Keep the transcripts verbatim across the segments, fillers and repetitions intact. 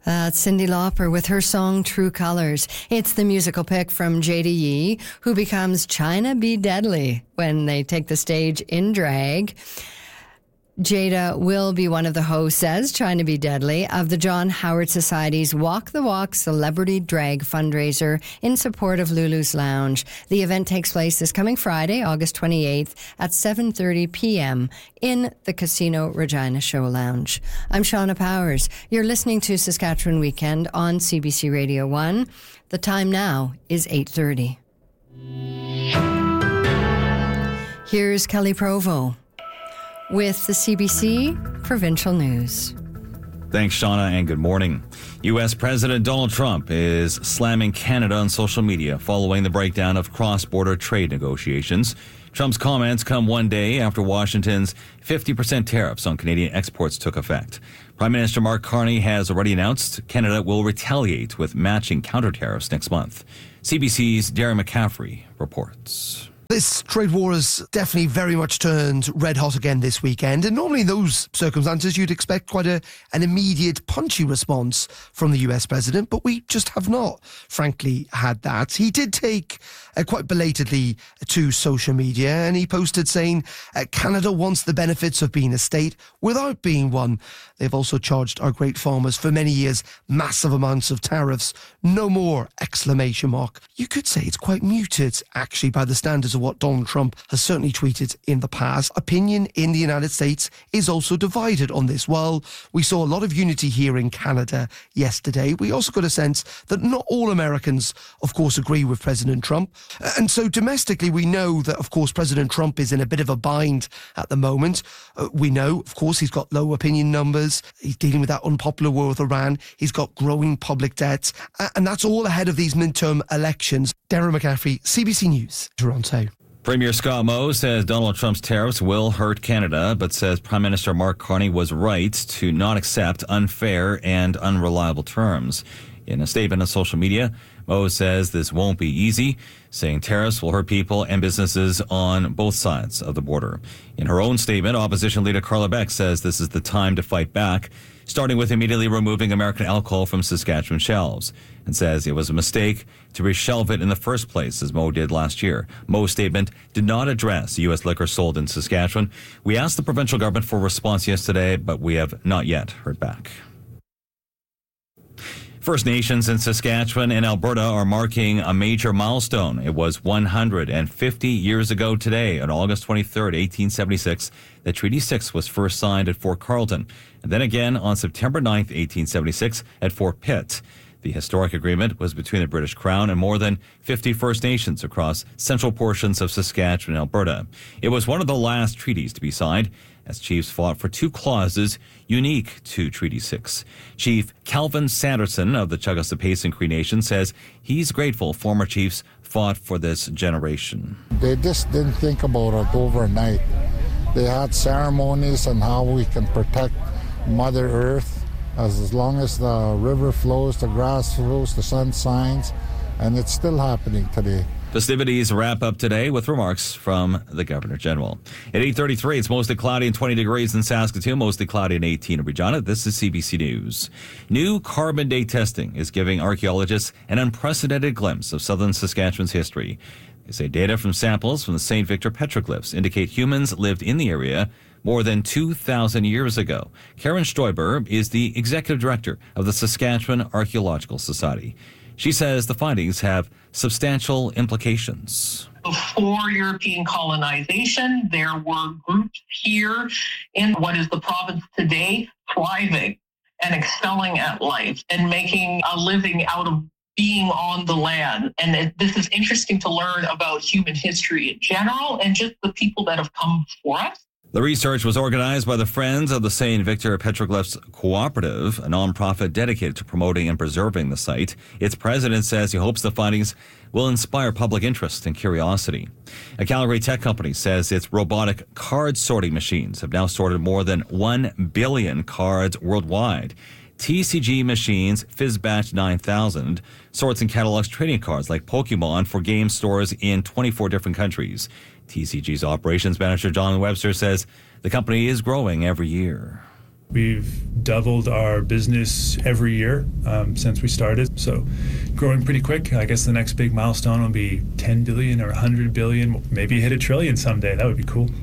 That's Cyndi Lauper with her song True Colors. It's the musical pick from Jada Yee, who becomes China Be Deadly when they take the stage in drag. Jada will be one of the hosts as China Be Deadly of the John Howard Society's Walk the Walk Celebrity Drag fundraiser in support of Lulu's Lounge. The event takes place this coming Friday, August twenty-eighth at seven thirty p.m. in the Casino Regina Show Lounge. I'm Shauna Powers. You're listening to Saskatchewan Weekend on C B C Radio one. The time now is eight thirty. Here's Kelly Provo with the C B C Provincial News. Thanks, Shauna, and good morning. U S. President Donald Trump is slamming Canada on social media following the breakdown of cross-border trade negotiations. Trump's comments come one day after Washington's fifty percent tariffs on Canadian exports took effect. Prime Minister Mark Carney has already announced Canada will retaliate with matching counter tariffs next month. C B C's Darren McCaffrey reports. This trade war has definitely very much turned red hot again this weekend, and normally in those circumstances you'd expect quite a, an immediate punchy response from the U S president, but we just have not, frankly, had that. He did take uh, quite belatedly to social media, and he posted saying uh, Canada wants the benefits of being a state without being one. They've also charged our great farmers for many years massive amounts of tariffs. No more, exclamation mark. You could say it's quite muted, actually, by the standards of what Donald Trump has certainly tweeted in the past. Opinion in the United States is also divided on this. While we saw a lot of unity here in Canada yesterday, we also got a sense that not all Americans, of course, agree with President Trump. And so domestically, we know that, of course, President Trump is in a bit of a bind at the moment. Uh, we know, of course, he's got low opinion numbers. He's dealing with that unpopular war with Iran. He's got growing public debt. Uh, and that's all ahead of these midterm elections. Darren McCaffrey, C B C News, Toronto. Premier Scott Moe says Donald Trump's tariffs will hurt Canada, but says Prime Minister Mark Carney was right to not accept unfair and unreliable terms. In a statement on social media, Moe says this won't be easy, saying tariffs will hurt people and businesses on both sides of the border. In her own statement, opposition leader Carla Beck says this is the time to fight back, starting with immediately removing American alcohol from Saskatchewan shelves, and says it was a mistake to reshelve it in the first place, as Moe did last year. Moe's statement did not address U S liquor sold in Saskatchewan. We asked the provincial government for a response yesterday, but we have not yet heard back. First Nations in Saskatchewan and Alberta are marking a major milestone. It was one hundred fifty years ago today, on August twenty-third, eighteen seventy-six, that Treaty six was first signed at Fort Carlton, and then again on September ninth, eighteen seventy-six, at Fort Pitt. The historic agreement was between the British Crown and more than fifty First Nations across central portions of Saskatchewan and Alberta. It was one of the last treaties to be signed, as chiefs fought for two clauses unique to Treaty six. Chief Calvin Sanderson of the Chagas-Pace Cree Nation says he's grateful former chiefs fought for this generation. They just didn't think about it overnight. They had ceremonies on how we can protect Mother Earth. As, as long as the river flows, the grass flows, the sun shines, and it's still happening today. Festivities wrap up today with remarks from the Governor General. At eight thirty-three, it's mostly cloudy and twenty degrees in Saskatoon, mostly cloudy and eighteen in Regina. This is C B C News. New carbon date testing is giving archaeologists an unprecedented glimpse of southern Saskatchewan's history. They say data from samples from the Saint Victor petroglyphs indicate humans lived in the area more than two thousand years ago. Karen Stoiber is the executive director of the Saskatchewan Archaeological Society. She says the findings have substantial implications. Before European colonization, there were groups here in what is the province today thriving and excelling at life and making a living out of being on the land. And it, this is interesting to learn about human history in general and just the people that have come before us. The research was organized by the Friends of the Saint Victor Petroglyphs Cooperative, a nonprofit dedicated to promoting and preserving the site. Its president says he hopes the findings will inspire public interest and curiosity. A Calgary tech company says its robotic card sorting machines have now sorted more than one billion cards worldwide. T C G Machines FizzBatch nine thousand sorts and catalogs trading cards like Pokemon for game stores in twenty-four different countries. T C G's operations manager John Webster says the company is growing every year. We've doubled our business every year um, since we started, so growing pretty quick. I guess the next big milestone will be ten billion or one hundred billion, maybe hit a trillion someday. That would be cool.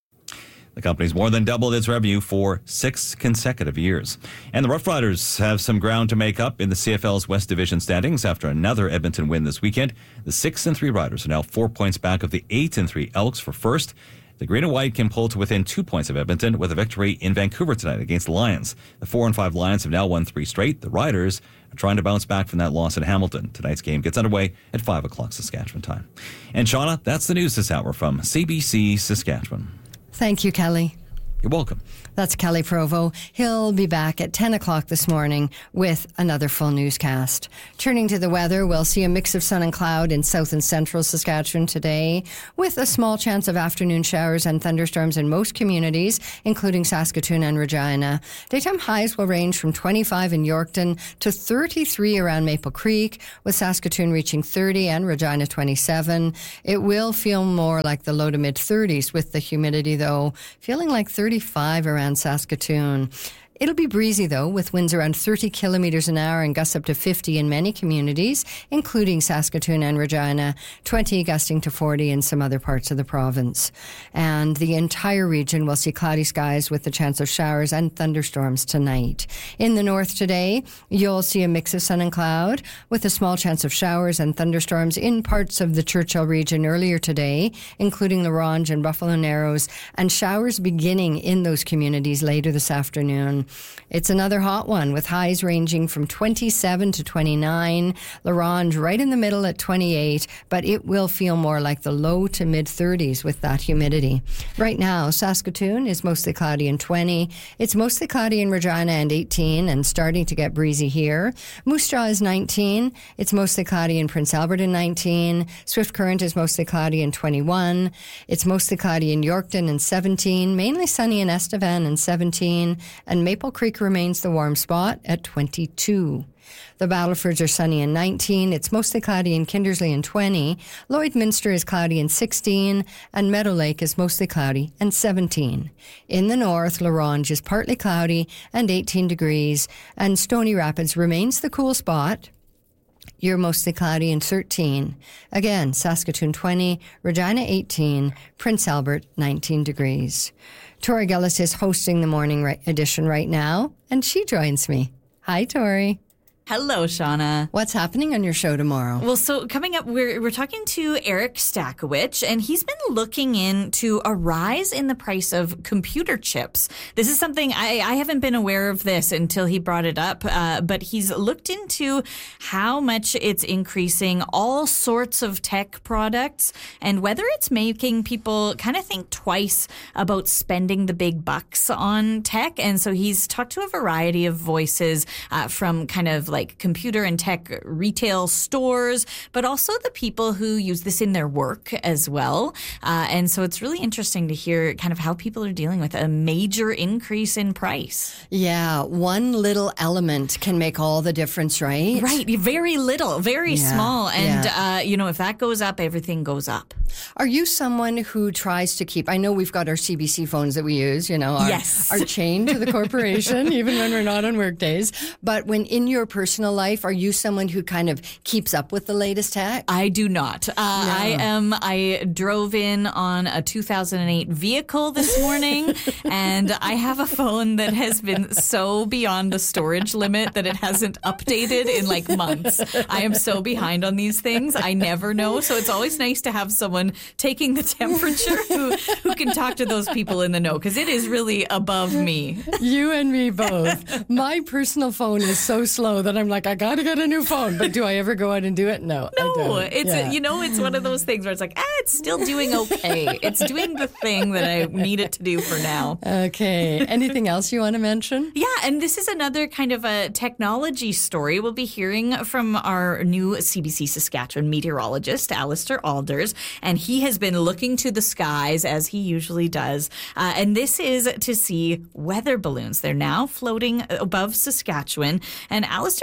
The company's more than doubled its revenue for six consecutive years. And the Rough Riders have some ground to make up in the C F L's West Division standings after another Edmonton win this weekend. The six and three Riders are now four points back of the eight and three Elks for first. The Green and White can pull to within two points of Edmonton with a victory in Vancouver tonight against the Lions. The four and five Lions have now won three straight. The Riders are trying to bounce back from that loss in Hamilton. Tonight's game gets underway at five o'clock Saskatchewan time. And Shauna, that's the news this hour from C B C Saskatchewan. Thank you, Kelly. You're welcome. That's Kelly Provo. He'll be back at ten o'clock this morning with another full newscast. Turning to the weather, we'll see a mix of sun and cloud in south and central Saskatchewan today, with a small chance of afternoon showers and thunderstorms in most communities, including Saskatoon and Regina. Daytime highs will range from twenty-five in Yorkton to thirty-three around Maple Creek, with Saskatoon reaching thirty and Regina twenty-seven. It will feel more like the low to mid thirties, with the humidity, though, feeling like thirty-five around Saskatoon. It'll be breezy, though, with winds around thirty kilometers an hour and gusts up to fifty in many communities, including Saskatoon and Regina, twenty gusting to forty in some other parts of the province. And the entire region will see cloudy skies with the chance of showers and thunderstorms tonight. In the north today, you'll see a mix of sun and cloud, with a small chance of showers and thunderstorms in parts of the Churchill region earlier today, including La Ronge and Buffalo Narrows, and showers beginning in those communities later this afternoon. It's another hot one, with highs ranging from twenty-seven to twenty-nine. La Ronge right in the middle at twenty-eight, but it will feel more like the low to mid thirties with that humidity. Right now, Saskatoon is mostly cloudy and twenty. It's mostly cloudy in Regina and eighteen, and starting to get breezy here. Moose Jaw is nineteen. It's mostly cloudy in Prince Albert and nineteen. Swift Current is mostly cloudy and twenty-one. It's mostly cloudy in Yorkton and seventeen. Mainly sunny in Estevan and seventeen. And Maple Maple Creek remains the warm spot at twenty-two. The Battlefords are sunny and nineteen. It's mostly cloudy in Kindersley and twenty. Lloydminster is cloudy and sixteen. And Meadow Lake is mostly cloudy and seventeen. In the north, La Ronge is partly cloudy and eighteen degrees. And Stony Rapids remains the cool spot. You're mostly cloudy and thirteen. Again, Saskatoon twenty, Regina eighteen, Prince Albert nineteen degrees. Tori Gillis is hosting the morning right edition right now, and she joins me. Hi, Tori. Hello, Shauna. What's happening on your show tomorrow? Well, so coming up, we're we're talking to Eric Stakowicz, and he's been looking into a rise in the price of computer chips. This is something I, I haven't been aware of this until he brought it up, uh, but he's looked into how much it's increasing all sorts of tech products and whether it's making people kind of think twice about spending the big bucks on tech. And so he's talked to a variety of voices uh, from kind of like like computer and tech retail stores, but also the people who use this in their work as well. Uh, and so it's really interesting to hear kind of how people are dealing with a major increase in price. Yeah, one little element can make all the difference, right? Right, very little, very yeah. small. And, yeah. uh, you know, if that goes up, everything goes up. Are you someone who tries to keep, I know we've got our C B C phones that we use, you know, our, yes. our chain to the corporation, even when we're not on work days. But when in your personal life, are you someone who kind of keeps up with the latest tech? I do not. Uh, no. I am. I drove in on a two thousand eight vehicle this morning, and I have a phone that has been so beyond the storage limit that it hasn't updated in like months. I am so behind on these things. I never know. So it's always nice to have someone taking the temperature who, who can talk to those people in the know, because it is really above me. You and me both. My personal phone is so slow that I'm like, I got to get a new phone. But do I ever go out and do it? No. No, I don't. it's, yeah. you know, it's one of those things where it's like, ah, it's still doing okay. It's doing the thing that I need it to do for now. Okay. Anything else you want to mention? Yeah, and this is another kind of a technology story. We'll be hearing from our new C B C Saskatchewan meteorologist, Alistair Alders, and he has been looking to the skies as he usually does. Uh, and this is to see weather balloons. They're now floating above Saskatchewan. And Alistair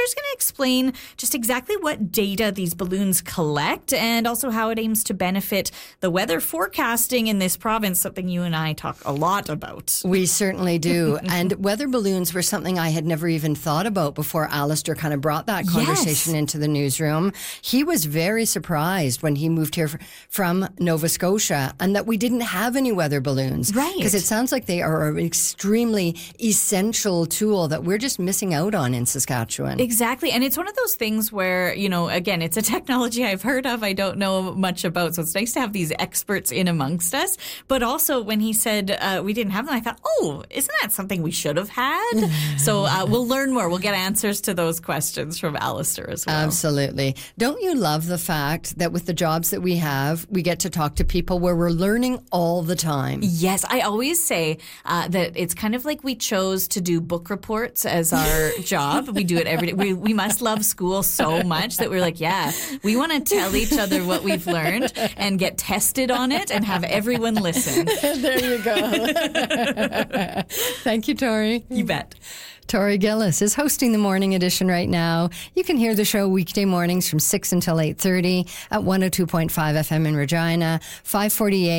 Alistair's going to explain just exactly what data these balloons collect and also how it aims to benefit the weather forecasting in this province, something you and I talk a lot about. We certainly do. And weather balloons were something I had never even thought about before Alistair kind of brought that conversation Yes. into the newsroom. He was very surprised when he moved here f- from Nova Scotia and that we didn't have any weather balloons. Right. Because it sounds like they are an extremely essential tool that we're just missing out on in Saskatchewan. Exactly. And it's one of those things where, you know, again, it's a technology I've heard of, I don't know much about. So it's nice to have these experts in amongst us. But also when he said uh, we didn't have them, I thought, oh, isn't that something we should have had? So uh, we'll learn more. We'll get answers to those questions from Alistair as well. Absolutely. Don't you love the fact that with the jobs that we have, we get to talk to people where we're learning all the time? Yes, I always say uh, that it's kind of like we chose to do book reports as our job. We do it every day. We, we must love school so much that we're like, yeah, we want to tell each other what we've learned and get tested on it and have everyone listen. There you go. Thank you, Tori. You bet. Tori Gillis is hosting the morning edition right now. You can hear the show weekday mornings from six until eight thirty at one oh two point five F M in Regina, five forty-eight